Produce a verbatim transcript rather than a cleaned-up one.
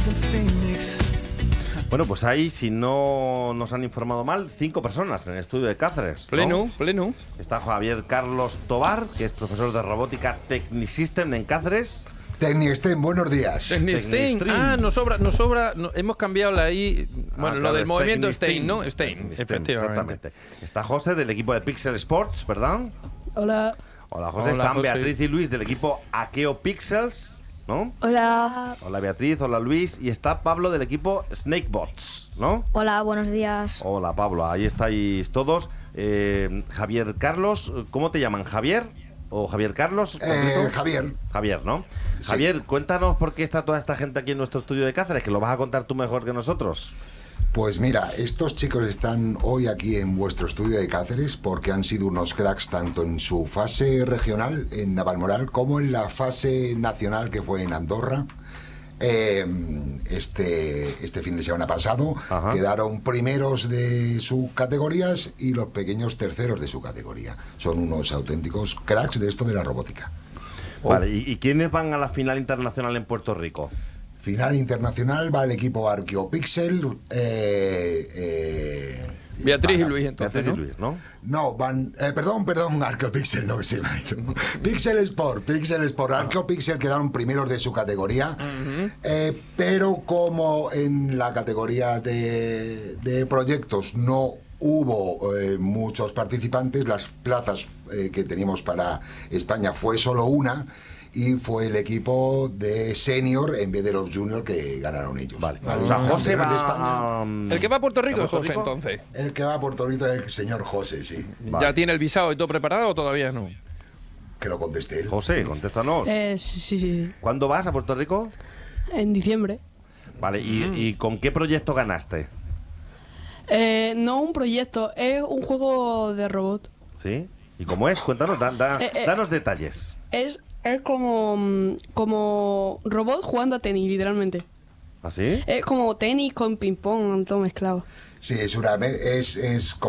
Bueno, pues ahí, si no nos han informado mal, cinco personas en el estudio de Cáceres, ¿no? Pleno, pleno. Está Javier Carlos Tobar, que es profesor de robótica Technisystem en Cáceres. Technisystem, buenos días. Technisystem. Ah, nos sobra, nos sobra. No, hemos cambiado la I. Bueno, Ah, lo claro, del es movimiento Technisystem. Stein, ¿no? Stein, Technisystem, efectivamente. exactamente. Está José del equipo de Pixel Sports, ¿verdad? Hola. Hola, José. Hola, Están José. Beatriz y Luis del equipo Akeo Pixels, ¿no? Hola. Hola, Beatriz. Hola, Luis. Y está Pablo del equipo Snakebots, ¿no? Hola, buenos días. Hola, Pablo. Ahí estáis todos. Eh, Javier Carlos, ¿cómo te llaman? ¿Javier? ¿O Javier Carlos? Eh, Javier. Javier, ¿no? Sí. Javier, cuéntanos por qué está toda esta gente aquí en nuestro estudio de Cáceres, que lo vas a contar tú mejor que nosotros. Pues mira, estos chicos están hoy aquí en vuestro estudio de Cáceres porque han sido unos cracks tanto en su fase regional, en Navalmoral, como en la fase nacional que fue en Andorra. Eh, este, este fin de semana pasado Ajá. quedaron primeros de sus categorías y los pequeños terceros de su categoría. Son unos auténticos cracks de esto de la robótica. Vale, ¿y, y quiénes van a la final internacional en Puerto Rico? Final internacional va el equipo ArcheoPixel. Eh, eh, Beatriz y van a- Luis, entonces, Beatriz y ¿no? Luis, ¿no? No, van. Eh, perdón, perdón, ArcheoPixel, no, sí, me ha ido. Pixel Sport, Pixel Sport. ArcheoPixel quedaron primeros de su categoría, eh, pero como en la categoría de, de proyectos no hubo eh, muchos participantes, las plazas eh, que teníamos para España fue solo una. Y fue el equipo de senior en vez de los junior que ganaron ellos. Vale. Vale. O sea, José Campeones de va España. a... El que va a Puerto Rico ¿A es Puerto José, Rico? entonces. El que va a Puerto Rico es el señor José, sí. Vale. ¿Ya tiene el visado y todo preparado o todavía no? Que lo conteste él. José, contéstanos. Eh, sí, sí, sí. ¿Cuándo vas a Puerto Rico? En diciembre. Vale, ¿y, Mm. y con qué proyecto ganaste? Eh, no un proyecto, es un juego de robot. ¿Sí? ¿Y cómo es? Cuéntanos, da- da- Eh, eh. danos detalles. Es, es como, mm, como robot jugando a tenis, literalmente. ¿Así? Es como tenis con ping-pong, todo mezclado. Sí, es una. Es, es como